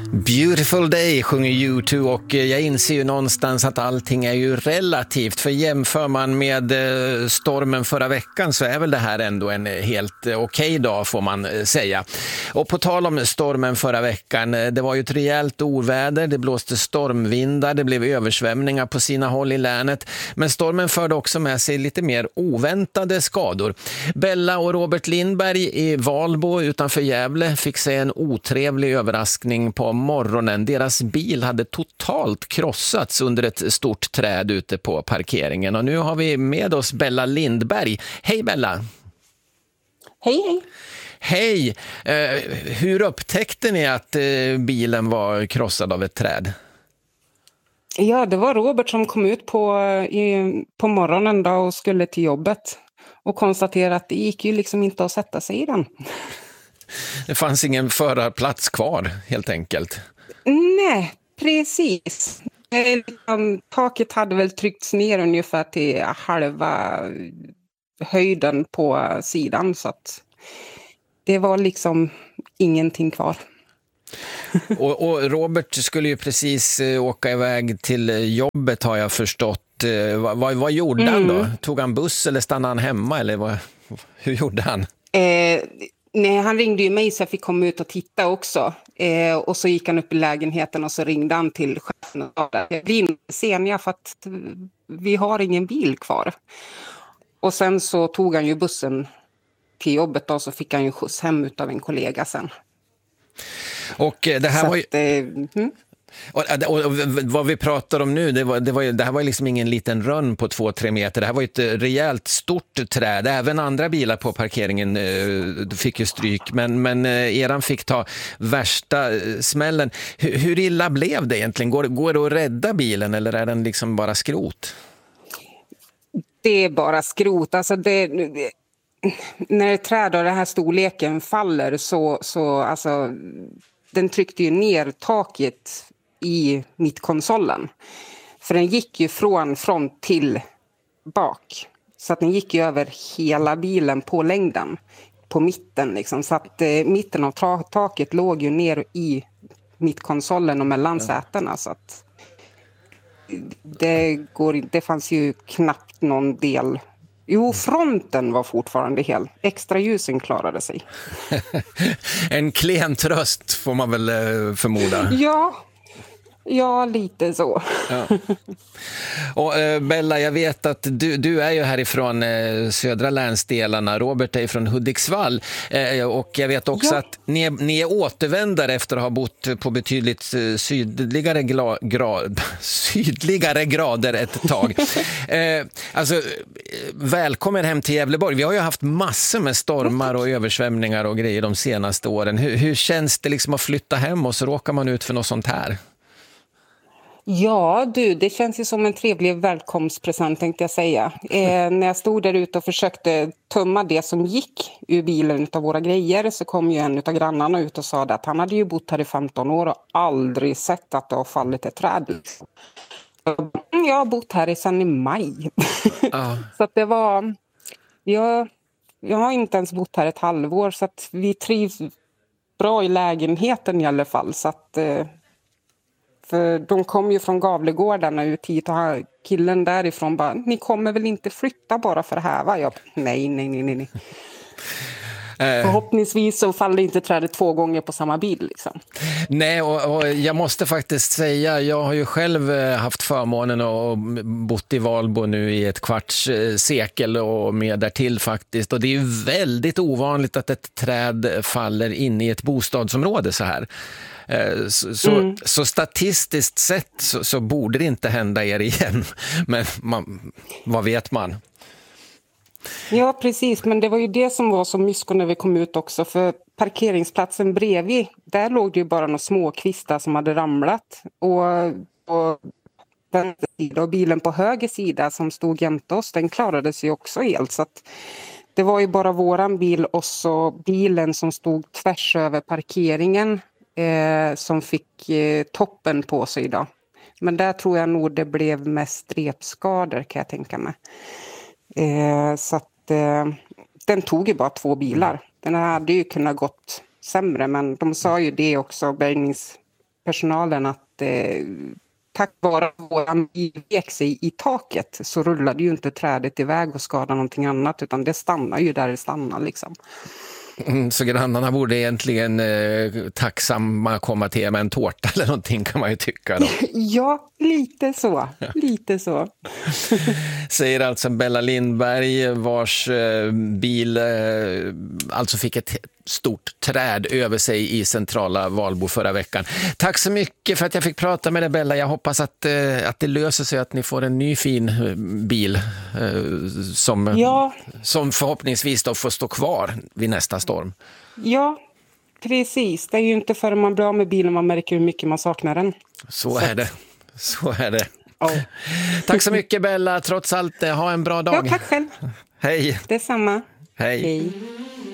Beautiful Day sjunger U2 och jag inser ju någonstans att allting är ju relativt, för jämför man med stormen förra veckan så är väl det här ändå en helt okej dag får man säga. Och på tal om stormen förra veckan, det var ju ett rejält oväder, det blåste stormvindar, det blev översvämningar på sina håll i länet, men stormen förde också med sig lite mer oväntade skador. Bella och Robert Lindberg i Valbo utanför Gävle fick sig en otrevlig överraskning på morgonen. Deras bil hade totalt krossats under ett stort träd ute på parkeringen. Och nu har vi med oss Bella Lindberg. Hej Bella! Hej, hej! Hej! Hur upptäckte ni att bilen var krossad av ett träd? Ja, det var Robert som kom ut på morgonen då och skulle till jobbet. Och konstaterade att det gick ju liksom inte att sätta sig i den. Det fanns ingen förarplats kvar helt enkelt. Nej, precis. Taket hade väl tryckts ner ungefär till halva höjden på sidan. Så att det var liksom ingenting kvar. Och Robert skulle ju precis åka iväg till jobbet har jag förstått. Vad gjorde han då? Tog han buss eller stannade han hemma? Eller hur gjorde han? Nej, han ringde ju mig så jag fick komma ut och titta också. Och så gick han upp i lägenheten och så ringde han till chefen och sa att jag blir sen för att vi har ingen bil kvar. Och sen så tog han ju bussen till jobbet och så fick han ju skjuts hem av en kollega sen. Och det här var ju... Och vad vi pratar om nu, det här var liksom ingen liten rönn på 2-3 meter. Det här var ett rejält stort träd. Även andra bilar på parkeringen fick ju stryk. Men eran fick ta värsta smällen. Hur illa blev det egentligen? Går det att rädda bilen eller är den liksom bara skrot? Det är bara skrot. Alltså när ett träd av den här storleken faller så alltså, den tryckte ju ner taket i mittkonsolen. För den gick ju från front till bak. Så att den gick ju över hela bilen på längden. På mitten liksom. Så att mitten av taket låg ju ner i mittkonsolen och mellan sätena. Så att det fanns ju knappt någon del. Jo, fronten var fortfarande hel. Extra ljusen klarade sig. En klen tröst får man väl förmoda. Ja, lite så. Ja. Och Bella, jag vet att du är ju härifrån södra länsdelarna. Robert är från Hudiksvall. Och jag vet också att ni är återvändare efter att ha bott på betydligt sydligare grader ett tag. Alltså, välkommen hem till Gävleborg. Vi har ju haft massor med stormar och översvämningar och grejer de senaste åren. Hur känns det liksom att flytta hem och så råkar man ut för något sånt här? Ja du, det känns ju som en trevlig välkomstpresent tänkte jag säga. När jag stod där ute och försökte tömma det som gick ur bilen av våra grejer så kom ju en av grannarna ut och sa att han hade ju bott här i 15 år och aldrig sett att det har fallit ett träd. Jag har bott här sedan i maj. Så att det var... Jag har inte ens bott här ett halvår så att vi trivs bra i lägenheten i alla fall så att... För de kom ju från Gavlegårdarna ut hit och killen därifrån bara, ni kommer väl inte flytta bara för det här va? Jag, nej. Förhoppningsvis så faller inte trädet 2 gånger på samma bil liksom. Nej, och jag måste faktiskt säga, jag har ju själv haft förmånen och bott i Valbo nu i ett kvarts sekel och mer därtill faktiskt. Och det är ju väldigt ovanligt att ett träd faller in i ett bostadsområde så här. Så statistiskt sett så borde det inte hända er igen. Men vad vet man? Ja, precis. Men det var ju det som var så mysko när vi kom ut också. För parkeringsplatsen bredvid, där låg det ju bara några små kvistar som hade ramlat. Och vänster sida och bilen på höger sida som stod jämte oss, den klarade sig också helt. Så att det var ju bara våran bil och så bilen som stod tvärs över parkeringen som fick toppen på sig då. Men där tror jag nog det blev mest repskador kan jag tänka mig. Så att den tog ju bara 2 bilar. Den hade ju kunnat gått sämre men de sa ju det också, personalen att tack vare våran vek sig i taket så rullade ju inte trädet iväg och skadade någonting annat, utan det stannar ju där det stannar liksom. Så grannarna borde egentligen tacksamma komma till med en tårta eller någonting, kan man ju tycka då. Ja, lite så. Lite så. Säger alltså Bella Lindberg, vars bil alltså fick ett stort träd över sig i centrala Valbo förra veckan. Tack så mycket för att jag fick prata med dig, Bella. Jag hoppas att det löser sig, att ni får en ny fin bil som förhoppningsvis då får stå kvar vid nästa storm. Ja, precis. Det är ju inte förrän man blir av med bilen man märker hur mycket man saknar den. Så är det. Oh. Tack så mycket, Bella. Trots allt, ha en bra dag. Ja, tack själv. Hej. Detsamma. Hej. Hej.